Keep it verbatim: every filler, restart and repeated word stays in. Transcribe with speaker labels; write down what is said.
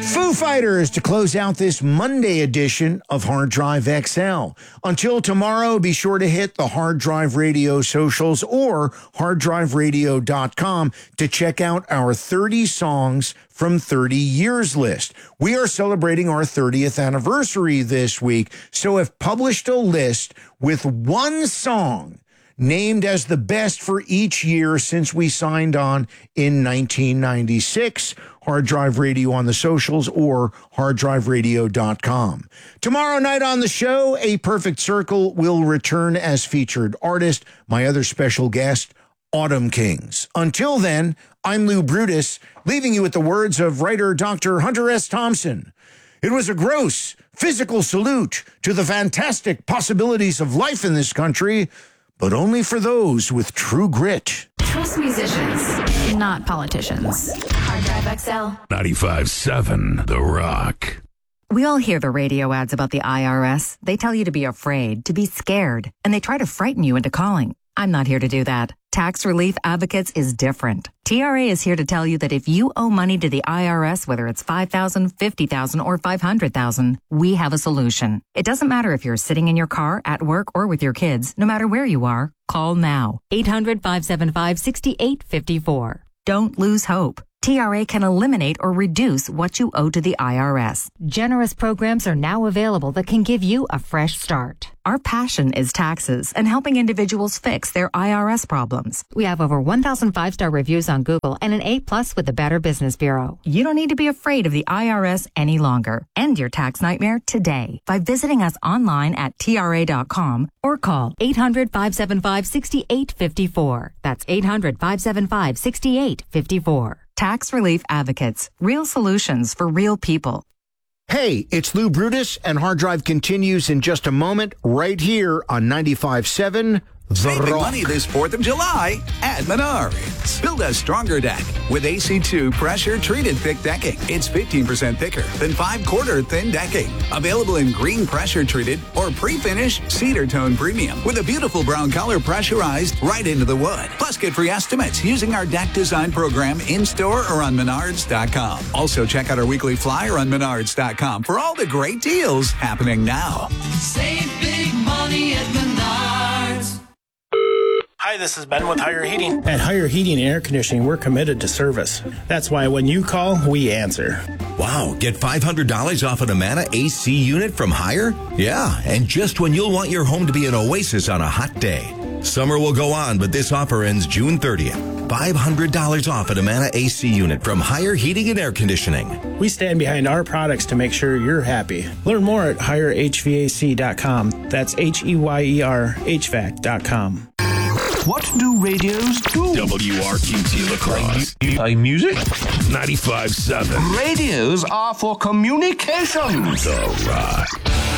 Speaker 1: Foo Fighters to close out this Monday edition of Hard Drive X L. Until tomorrow, be sure to hit the Hard Drive Radio socials or hard drive radio dot com to check out our thirty songs from thirty years list. We are celebrating our thirtieth anniversary this week, so have published a list with one song named as the best for each year since we signed on in nineteen ninety-six. Hard Drive Radio on the socials or hard drive radio dot com. Tomorrow night on the show, A Perfect Circle will return as featured artist. My other special guest, Autumn Kings. Until then, I'm Lou Brutus, leaving you with the words of writer Doctor Hunter S. Thompson. It was a gross physical salute to the fantastic possibilities of life in this country, but only for those with true grit.
Speaker 2: Trust musicians, not politicians. Hard Drive X L.
Speaker 3: ninety-five seven The Rock.
Speaker 4: We all hear the radio ads about the I R S. They tell you to be afraid, to be scared, and they try to frighten you into calling. I'm not here to do that. Tax Relief Advocates is different. T R A is here to tell you that if you owe money to the I R S, whether it's five thousand dollars, fifty thousand dollars, or five hundred thousand dollars, we have a solution. It doesn't matter if you're sitting in your car, at work, or with your kids. No matter where you are, call now. eight hundred, five seven five, six eight five four. Don't lose hope. T R A can eliminate or reduce what you owe to the I R S.
Speaker 5: Generous programs are now available that can give you a fresh start.
Speaker 4: Our passion is taxes and helping individuals fix their I R S problems.
Speaker 5: We have over one thousand five-star reviews on Google and an A plus with the Better Business Bureau.
Speaker 4: You don't need to be afraid of the I R S any longer. End your tax nightmare today by visiting us online at T R A dot com
Speaker 5: or call eight hundred, five seven five, six eight five four. That's eight hundred, five seven five, six eight five four.
Speaker 4: Tax Relief Advocates. Real solutions for real people.
Speaker 1: Hey, it's Lou Brutus, and Hard Drive continues in just a moment right here on ninety-five seven The
Speaker 6: Saving
Speaker 1: Rock.
Speaker 6: money this fourth of July at Menards. Build a stronger deck with A C two pressure-treated thick decking. It's fifteen percent thicker than five-quarter thin decking. Available in green pressure-treated or pre-finished cedar tone premium with a beautiful brown color pressurized right into the wood. Plus, get free estimates using our deck design program in-store or on menards dot com. Also, check out our weekly flyer on menards dot com for all the great deals happening now.
Speaker 7: Save big money at Menards.
Speaker 8: Hi, this is Ben with Higher Heating.
Speaker 9: At Higher Heating and Air Conditioning, we're committed to service. That's why when you call, we answer.
Speaker 10: Wow, get five hundred dollars off an Amana A C unit from Higher? Yeah, and just when you'll want your home to be an oasis on a hot day. Summer will go on, but this offer ends June thirtieth. five hundred dollars off an Amana A C unit from Higher Heating and Air Conditioning.
Speaker 9: We stand behind our products to make sure you're happy. Learn more at higher H V A C dot com. That's H E Y E R H V A C dot com.
Speaker 11: What do radios do?
Speaker 3: W R Q T La Crosse.
Speaker 11: Play music?
Speaker 3: ninety-five seven
Speaker 11: Radios are for communications.
Speaker 3: The Rock.